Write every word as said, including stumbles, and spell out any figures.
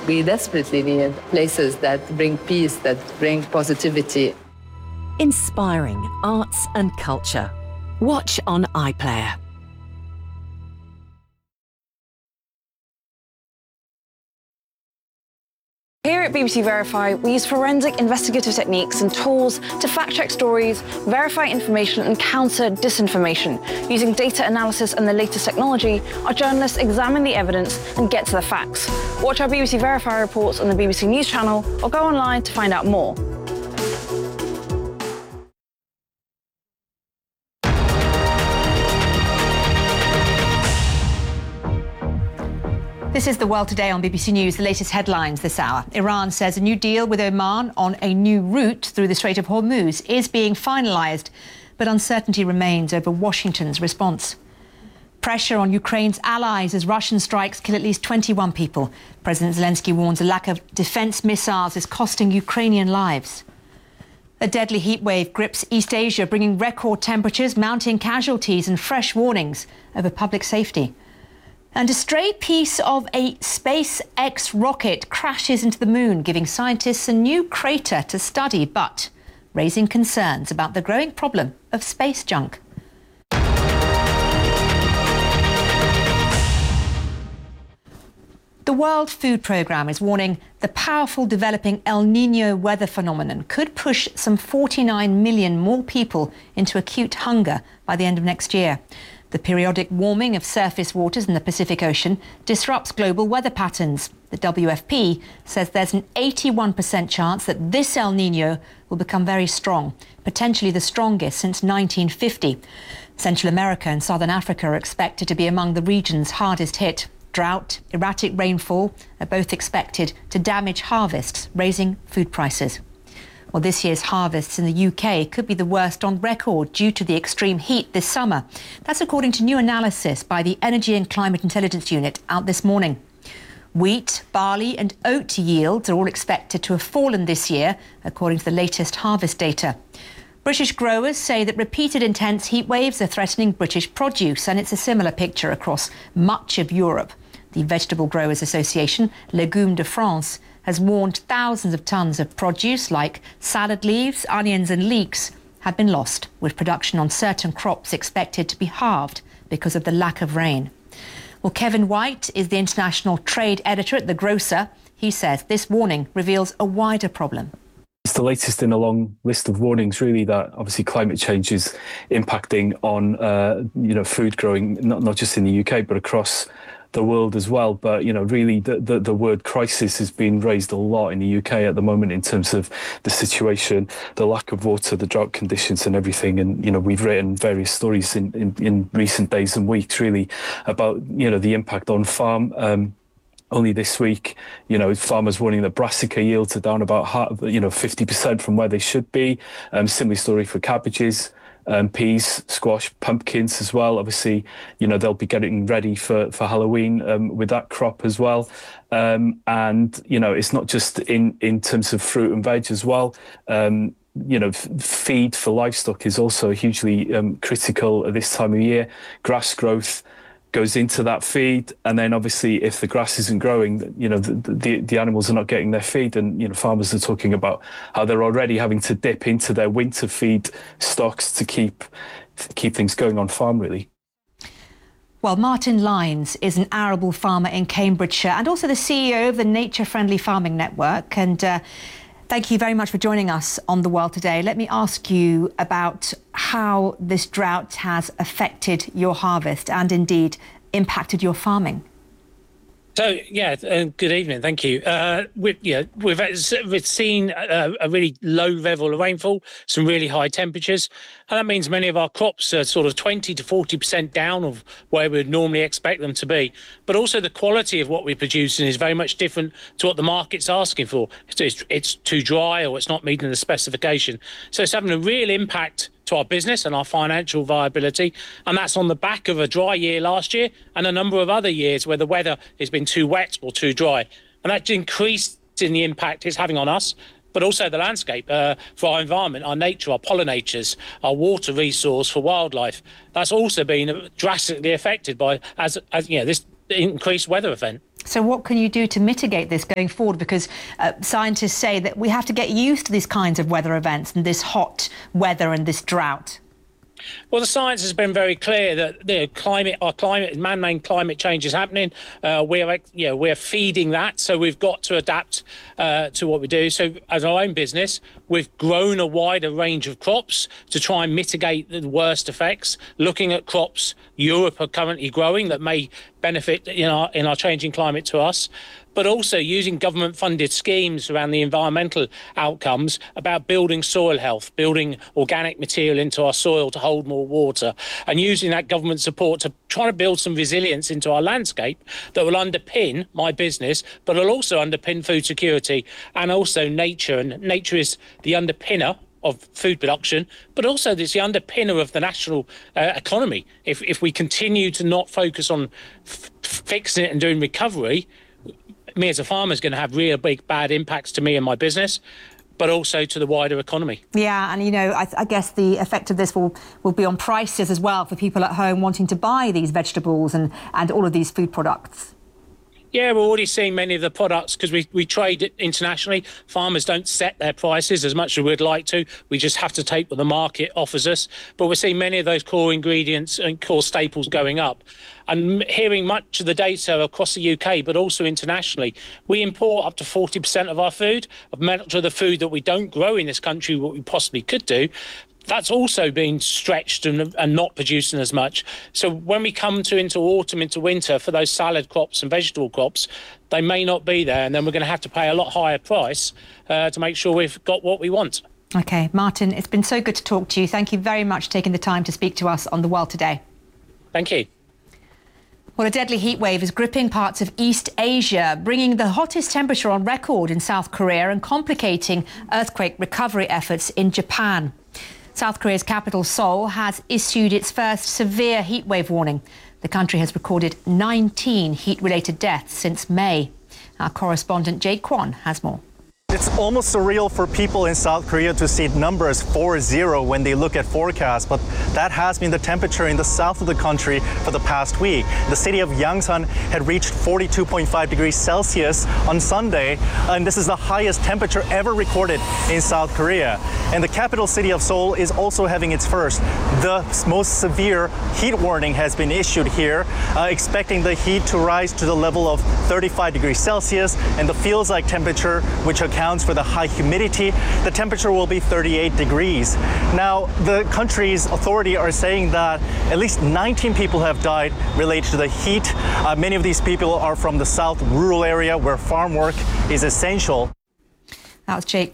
We desperately need places that bring peace, that bring positivity. Inspiring arts and culture. Watch on iPlayer. Here at B B C Verify, we use forensic investigative techniques and tools to fact-check stories, verify information and counter disinformation. Using data analysis and the latest technology, our journalists examine the evidence and get to the facts. Watch our B B C Verify reports on the B B C News channel or go online to find out more. This is The World Today on B B C News, the latest headlines this hour. Iran says a new deal with Oman on a new route through the Strait of Hormuz is being finalised, but uncertainty remains over Washington's response. Pressure on Ukraine's allies as Russian strikes kill at least twenty-one people. President Zelensky warns a lack of defence missiles is costing Ukrainian lives. A deadly heatwave grips East Asia, bringing record temperatures, mounting casualties and fresh warnings over public safety. And a stray piece of a SpaceX rocket crashes into the moon, giving scientists a new crater to study, but raising concerns about the growing problem of space junk. The World Food Programme is warning the powerful developing El Niño weather phenomenon could push some forty-nine million more people into acute hunger by the end of next year. The periodic warming of surface waters in the Pacific Ocean disrupts global weather patterns. The W F P says there's an eighty-one percent chance that this El Niño will become very strong, potentially the strongest since nineteen fifty. Central America and Southern Africa are expected to be among the regions hardest hit. Drought, erratic rainfall are both expected to damage harvests, raising food prices. Well, this year's harvests in the U K could be the worst on record due to the extreme heat this summer. That's according to new analysis by the Energy and Climate Intelligence Unit out this morning. Wheat, barley and oat yields are all expected to have fallen this year, according to the latest harvest data. British growers say that repeated intense heat waves are threatening British produce, and it's a similar picture across much of Europe. The Vegetable Growers Association, Légumes de France, has warned thousands of tonnes of produce like salad leaves, onions and leeks have been lost, with production on certain crops expected to be halved because of the lack of rain. Well, Kevin White is the international trade editor at The Grocer. He says this warning reveals a wider problem. It's the latest in a long list of warnings, really, that obviously climate change is impacting on, uh, you know, food growing, not, not just in the U K, but across the world as well. But, you know, really the, the, the word crisis has been raised a lot in the U K at the moment in terms of the situation, the lack of water, the drought conditions and everything. And, you know, we've written various stories in, in, in recent days and weeks, really, about, you know, the impact on farm. Um, Only this week, you know, farmers warning that brassica yields are down about, half, you know, fifty percent from where they should be. Um, similar story for cabbages, um, peas, squash, pumpkins as well. Obviously, you know, they'll be getting ready for, for Halloween um, with that crop as well. Um, and, you know, it's not just in, in terms of fruit and veg as well. Um, you know, f- feed for livestock is also hugely um, critical at this time of year. Grass growth goes into that feed, and then obviously if the grass isn't growing, you know, the, the the animals are not getting their feed. And, you know, farmers are talking about how they're already having to dip into their winter feed stocks to keep to keep things going on farm, really. Well, Martin Lines is an arable farmer in Cambridgeshire and also the C E O of the Nature Friendly Farming Network. And uh, thank you very much for joining us on The World Today. Let me ask you about how this drought has affected your harvest and indeed impacted your farming. So, yeah, uh, good evening. Thank you. Uh, we, yeah, we've, we've seen a, a really low level of rainfall, some really high temperatures. And that means many of our crops are sort of twenty to forty percent down of where we'd normally expect them to be. But also the quality of what we're producing is very much different to what the market's asking for. It's, it's, it's too dry or it's not meeting the specification. So it's having a real impact to our business and our financial viability. And that's on the back of a dry year last year and a number of other years where the weather has been too wet or too dry. And that's increased in the impact it's having on us, but also the landscape uh, for our environment, our nature, our pollinators, our water resource for wildlife. That's also been drastically affected by, as, as you know, this increased weather event. So what can you do to mitigate this going forward? Because uh, scientists say that we have to get used to these kinds of weather events and this hot weather and this drought. Well, the science has been very clear that the climate, our climate, man-made climate change is happening. Uh, we're, you know, we're feeding that, so we've got to adapt uh, to what we do. So, as our own business, we've grown a wider range of crops to try and mitigate the worst effects. Looking at crops Europe are currently growing that may benefit in our in our changing climate to us, but also using government-funded schemes around the environmental outcomes about building soil health, building organic material into our soil to hold more water, and using that government support to try to build some resilience into our landscape that will underpin my business, but will also underpin food security and also nature. And nature is the underpinner of food production, but also it's the underpinner of the national uh, economy. If, if we continue to not focus on f fixing it and doing recovery, me as a farmer is going to have real big bad impacts to me and my business, but also to the wider economy. Yeah, and you know, I, I guess the effect of this will will be on prices as well for people at home wanting to buy these vegetables and and all of these food products. Yeah, we're already seeing many of the products because we, we trade internationally. Farmers don't set their prices as much as we'd like to. We just have to take what the market offers us. But we're seeing many of those core ingredients and core staples going up. And hearing much of the data across the U K, but also internationally, we import up to forty percent of our food, of much of the food that we don't grow in this country, what we possibly could do. That's also been stretched and, and not producing as much. So when we come to into autumn, into winter for those salad crops and vegetable crops, they may not be there, and then we're going to have to pay a lot higher price uh, to make sure we've got what we want. OK, Martin, it's been so good to talk to you. Thank you very much for taking the time to speak to us on The World Today. Thank you. Well, a deadly heatwave is gripping parts of East Asia, bringing the hottest temperature on record in South Korea and complicating earthquake recovery efforts in Japan. South Korea's capital, Seoul, has issued its first severe heatwave warning. The country has recorded nineteen heat-related deaths since May. Our correspondent Jake Kwon has more. It's almost surreal for people in South Korea to see numbers four zero when they look at forecasts, but that has been the temperature in the south of the country for the past week. The city of Yangsan had reached forty-two point five degrees Celsius on Sunday, and this is the highest temperature ever recorded in South Korea. And the capital city of Seoul is also having its first. The most severe heat warning has been issued here, uh, expecting the heat to rise to the level of thirty-five degrees Celsius, and the feels-like temperature, which accounts for the high humidity, the temperature will be thirty-eight degrees. Now, the country's authority are saying that at least nineteen people have died related to the heat. Uh, many of these people are from the south rural area where farm work is essential. That was Jake